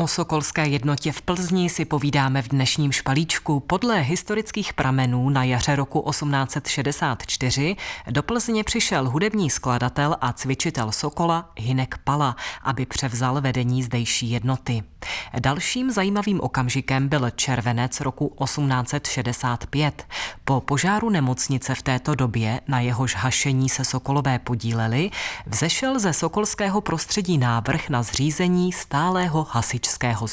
O sokolské jednotě v Plzni si povídáme v dnešním špalíčku. Podle historických pramenů na jaře roku 1864 do Plzně přišel hudební skladatel a cvičitel Sokola Hynek Pala, aby převzal vedení zdejší jednoty. Dalším zajímavým okamžikem byl červenec roku 1865. Po požáru nemocnice v této době, na jehož hašení se Sokolové podíleli, vzešel ze sokolského prostředí návrh na zřízení stálého hasičského